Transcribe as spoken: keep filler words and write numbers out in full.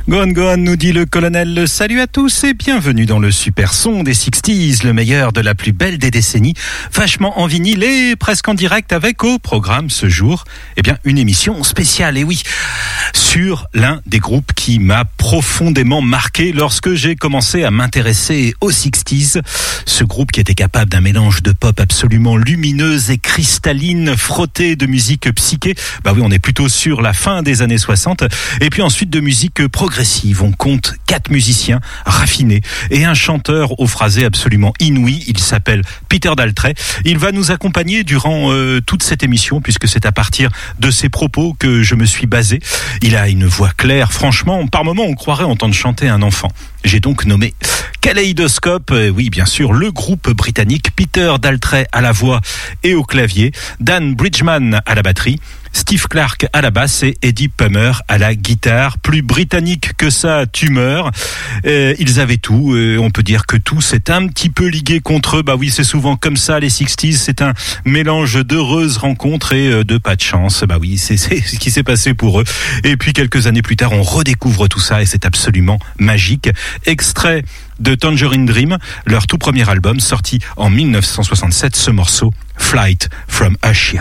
Go on, go on, nous dit le colonel. Salut à tous et bienvenue dans le super son des sixties, le meilleur de la plus belle des décennies, vachement en vinyle et presque en direct avec au programme ce jour, eh bien, une émission spéciale, et oui, sur l'un des groupes qui m'a profondément marqué lorsque j'ai commencé à m'intéresser aux sixties. Ce groupe qui était capable d'un mélange de pop absolument lumineuse et cristalline, frotté de musique psyché. Bah oui, on est plutôt sur la fin des années soixante. Et puis ensuite de musique progressive. On compte quatre musiciens raffinés et un chanteur au phrasé absolument inouï. Il s'appelle Peter Daltrey. Il va nous accompagner durant euh, toute cette émission puisque c'est à partir de ses propos que je me suis basé. Il a une voix claire. Franchement, par moments, on croirait entendre chanter un enfant. J'ai donc nommé Kaleidoscope, oui bien sûr, le groupe britannique, Peter Daltrey à la voix et au clavier, Dan Bridgman à la batterie, Steve Clark à la basse et Eddie Palmer à la guitare. Plus britannique que ça, tu meurs. Euh, ils avaient tout, euh, on peut dire que tout s'est un petit peu ligué contre eux. Bah oui, c'est souvent comme ça les sixties, c'est un mélange d'heureuses rencontres et euh, de pas de chance. Bah oui, c'est, c'est ce qui s'est passé pour eux. Et puis quelques années plus tard, on redécouvre tout ça et c'est absolument magique. Extrait de Tangerine Dream, leur tout premier album sorti en dix-neuf cent soixante-sept, ce morceau Flight from Usher.